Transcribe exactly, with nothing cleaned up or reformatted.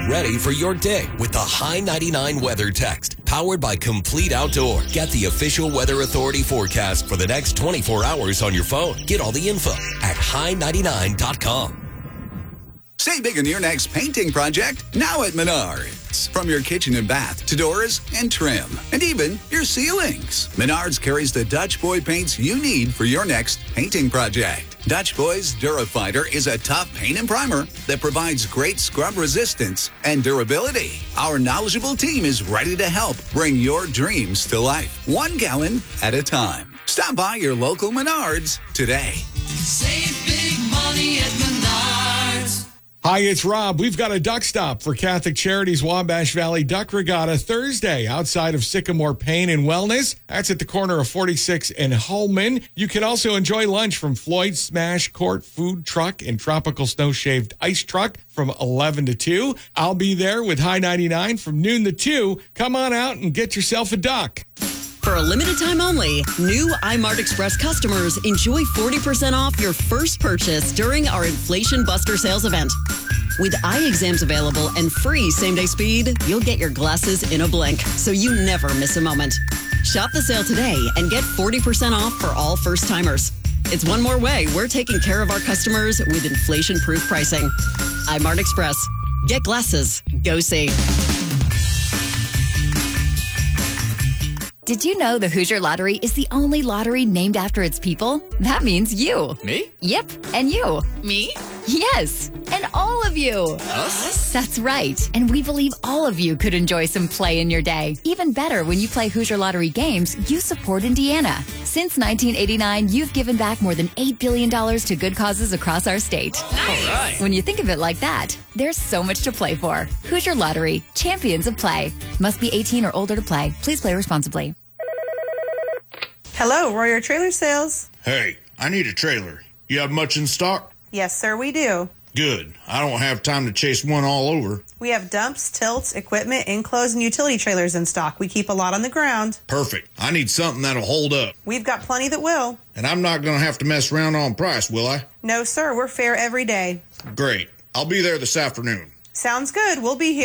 Ready for your day with the High ninety-nine Weather Text. Powered by Complete Outdoor. Get the official Weather Authority forecast for the next twenty-four hours on your phone. Get all the info at high ninety-nine dot com. Save big on your next painting project now at Menards. From your kitchen and bath to doors and trim, and even your ceilings. Menards carries the Dutch Boy paints you need for your next painting project. Dutch Boy's Durafighter is a tough paint and primer that provides great scrub resistance and durability. Our knowledgeable team is ready to help bring your dreams to life, one gallon at a time. Stop by your local Menards today. Save big money at Menards. Hi, it's Rob. We've got a duck stop for Catholic Charities Wabash Valley Duck Regatta Thursday outside of Sycamore Pain and Wellness. That's at the corner of forty-six and Holman. You can also enjoy lunch from Floyd's Smash Court Food Truck and Tropical Snow Shaved Ice Truck from eleven to two. I'll be there with High ninety-nine from noon to two. Come on out and get yourself a duck. For a limited time only, new iMart Express customers enjoy forty percent off your first purchase during our Inflation Buster sales event. With eye exams available and free same-day speed, you'll get your glasses in a blink, so you never miss a moment. Shop the sale today and get forty percent off for all first-timers. It's one more way we're taking care of our customers with inflation-proof pricing. iMart Express. Get glasses. Go see. Did you know the Hoosier Lottery is the only lottery named after its people? That means you. Me? Yep, and you. Me? Yes, and all of you. Us? That's right. And we believe all of you could enjoy some play in your day. Even better, when you play Hoosier Lottery games, you support Indiana. Since nineteen eighty-nine, you've given back more than eight billion dollars to good causes across our state. Nice. All right. When you think of it like that, there's so much to play for. Hoosier Lottery, champions of play. Must be eighteen or older to play. Please play responsibly. Hello, Royer Trailer Sales. Hey, I need a trailer. You have much in stock? Yes, sir, we do. Good. I don't have time to chase one all over. We have dumps, tilts, equipment, enclosed, and utility trailers in stock. We keep a lot on the ground. Perfect. I need something that'll hold up. We've got plenty that will. And I'm not going to have to mess around on price, will I? No, sir, we're fair every day. Great. I'll be there this afternoon. Sounds good. We'll be here.